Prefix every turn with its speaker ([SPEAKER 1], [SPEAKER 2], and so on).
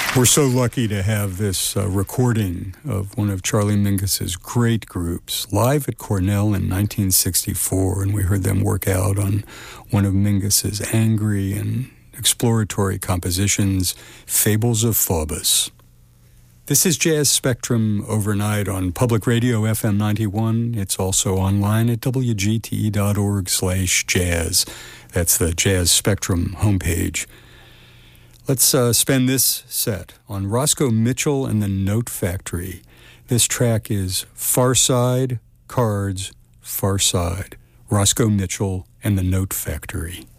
[SPEAKER 1] We're so lucky to have this recording of one of Charlie Mingus's great groups live at Cornell in 1964, and we heard them work out on one of Mingus's angry and exploratory compositions, Fables of Faubus. This is Jazz Spectrum overnight on Public Radio FM 91. It's also online at wgte.org/jazz. That's the Jazz Spectrum homepage. Let's spend this set on Roscoe Mitchell and the Note Factory. This track is Far Side, Cards, Far Side. Roscoe Mitchell and the Note Factory.